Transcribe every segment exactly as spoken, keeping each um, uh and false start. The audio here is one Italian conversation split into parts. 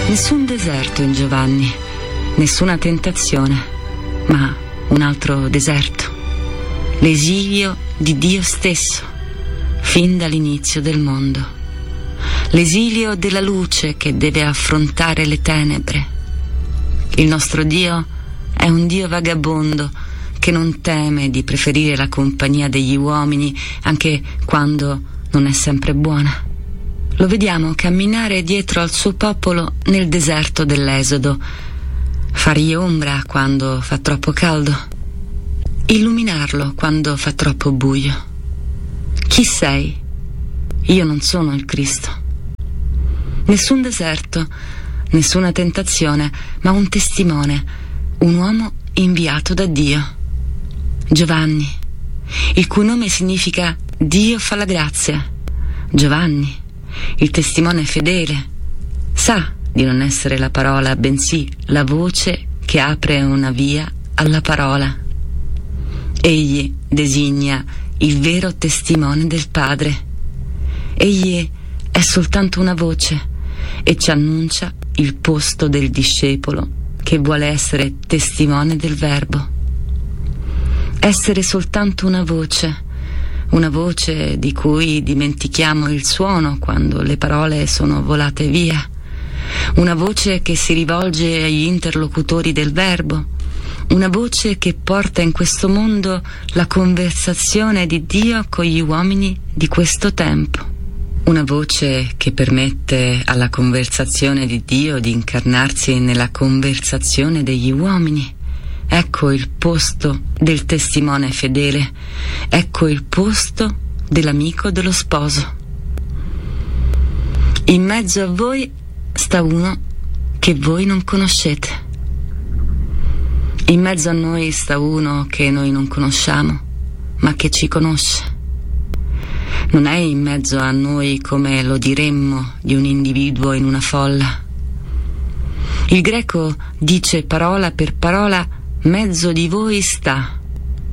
Nessun deserto in Giovanni, nessuna tentazione, ma un altro deserto. L'esilio di Dio stesso, fin dall'inizio del mondo. L'esilio della luce che deve affrontare le tenebre. Il nostro Dio è un Dio vagabondo che non teme di preferire la compagnia degli uomini anche quando non è sempre buona. Lo vediamo camminare dietro al suo popolo nel deserto dell'Esodo, fargli ombra quando fa troppo caldo, illuminarlo quando fa troppo buio. Chi sei? Io non sono il Cristo. Nessun deserto, nessuna tentazione, ma un testimone, un uomo inviato da Dio. Giovanni, il cui nome significa Dio fa la grazia. Giovanni, il testimone fedele, sa di non essere la parola, bensì la voce che apre una via alla parola. Egli designa il vero testimone del Padre. Egli è soltanto una voce e ci annuncia il posto del discepolo che vuole essere testimone del Verbo. Essere soltanto una voce, una voce di cui dimentichiamo il suono quando le parole sono volate via, una voce che si rivolge agli interlocutori del Verbo, una voce che porta in questo mondo la conversazione di Dio con gli uomini di questo tempo, una voce che permette alla conversazione di Dio di incarnarsi nella conversazione degli uomini. Ecco il posto del testimone fedele, ecco il posto dell'amico dello sposo. In mezzo a voi sta uno che voi non conoscete. In mezzo a noi sta uno che noi non conosciamo, ma che ci conosce. Non è in mezzo a noi come lo diremmo di un individuo in una folla. Il greco dice parola per parola: mezzo di voi sta.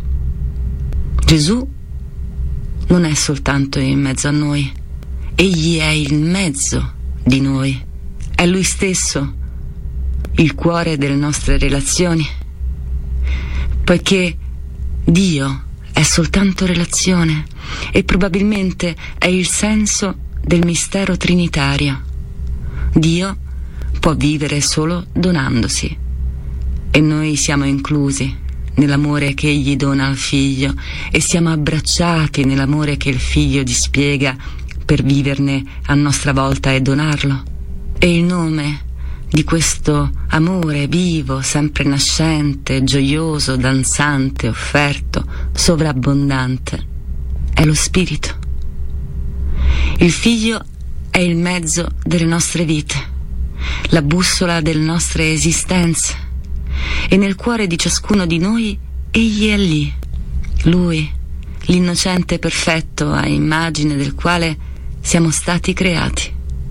Gesù non è soltanto in mezzo a noi, egli è il mezzo di noi, è lui stesso, il cuore delle nostre relazioni, poiché Dio è soltanto relazione e probabilmente è il senso del mistero trinitario. Dio può vivere solo donandosi. E noi siamo inclusi nell'amore che egli dona al figlio e siamo abbracciati nell'amore che il figlio dispiega per viverne a nostra volta e donarlo. E il nome di questo amore vivo, sempre nascente, gioioso, danzante, offerto, sovrabbondante, è lo Spirito. Il figlio è il mezzo delle nostre vite, la bussola delle nostre esistenze. E nel cuore di ciascuno di noi egli è lì, lui, l'innocente perfetto a immagine del quale siamo stati creati.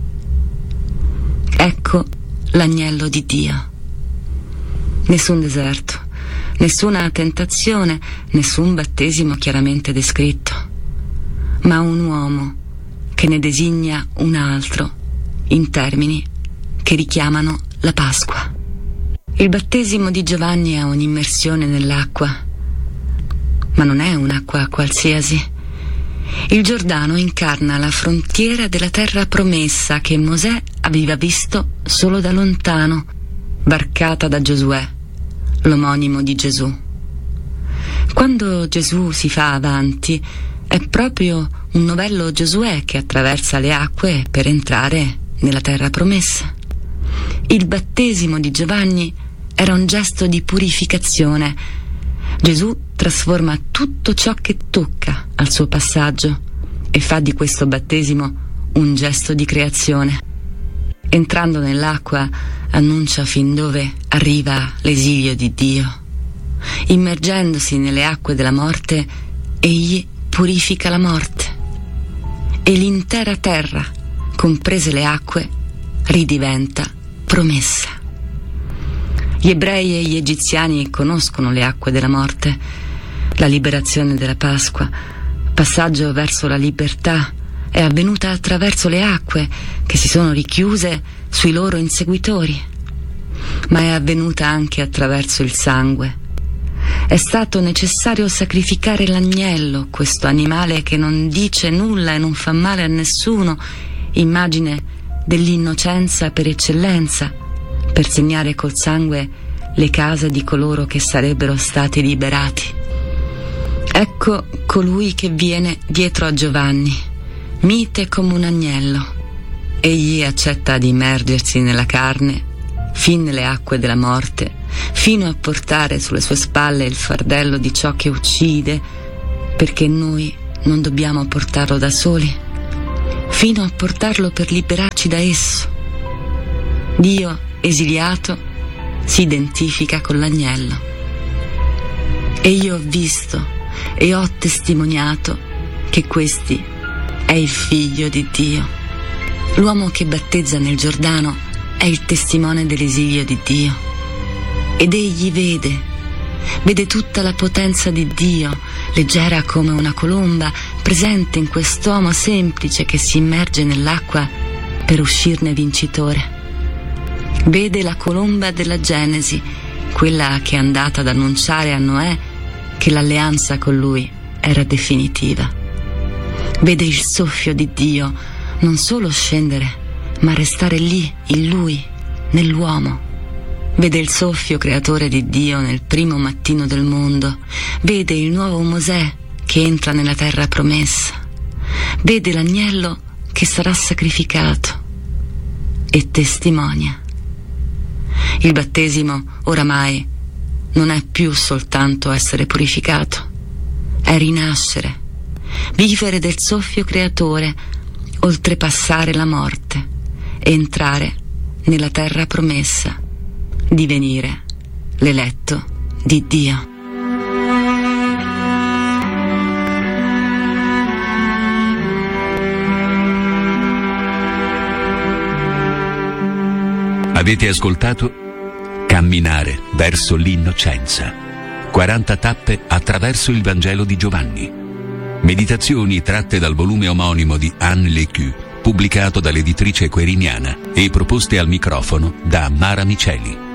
Ecco l'agnello di Dio. Nessun deserto, nessuna tentazione, nessun battesimo chiaramente descritto, ma un uomo che ne designa un altro in termini che richiamano la Pasqua. Il battesimo di Giovanni è un'immersione nell'acqua, ma non è un'acqua qualsiasi. Il Giordano incarna la frontiera della terra promessa che Mosè aveva visto solo da lontano, varcata da Giosuè, l'omonimo di Gesù. Quando Gesù si fa avanti, è proprio un novello Giosuè che attraversa le acque per entrare nella terra promessa. Il battesimo di Giovanni era un gesto di purificazione. Gesù trasforma tutto ciò che tocca al suo passaggio e fa di questo battesimo un gesto di creazione. Entrando nell'acqua annuncia fin dove arriva l'esilio di Dio. Immergendosi nelle acque della morte, egli purifica la morte e l'intera terra, comprese le acque, ridiventa promessa. Gli ebrei e gli egiziani conoscono le acque della morte, la liberazione della Pasqua, passaggio verso la libertà, è avvenuta attraverso le acque che si sono richiuse sui loro inseguitori, ma è avvenuta anche attraverso il sangue. È stato necessario sacrificare l'agnello, questo animale che non dice nulla e non fa male a nessuno, immagine dell'innocenza per eccellenza, per segnare col sangue le case di coloro che sarebbero stati liberati. Ecco colui che viene dietro a Giovanni, mite come un agnello. Egli accetta di immergersi nella carne, fin nelle acque della morte, fino a portare sulle sue spalle il fardello di ciò che uccide, perché noi non dobbiamo portarlo da soli, fino a portarlo per liberarci da esso. Dio, esiliato, si identifica con l'agnello. E io ho visto e ho testimoniato che questi è il Figlio di Dio. L'uomo che battezza nel Giordano è il testimone dell'esilio di Dio. Ed egli vede, vede tutta la potenza di Dio, leggera come una colomba, presente in quest'uomo semplice che si immerge nell'acqua per uscirne vincitore. Vede la colomba della Genesi, quella che è andata ad annunciare a Noè che l'alleanza con lui era definitiva. Vede il soffio di Dio non solo scendere, ma restare lì, in lui, nell'uomo. Vede il soffio creatore di Dio nel primo mattino del mondo. Vede il nuovo Mosè che entra nella terra promessa. Vede l'agnello che sarà sacrificato e testimonia. Il battesimo oramai non è più soltanto essere purificato, è rinascere, vivere del soffio creatore, oltrepassare la morte, entrare nella terra promessa, divenire l'eletto di Dio. Avete ascoltato Camminare verso l'innocenza. quaranta tappe attraverso il Vangelo di Giovanni. Meditazioni tratte dal volume omonimo di Anne Lecu, pubblicato dall'editrice Queriniana e proposte al microfono da Mara Miceli.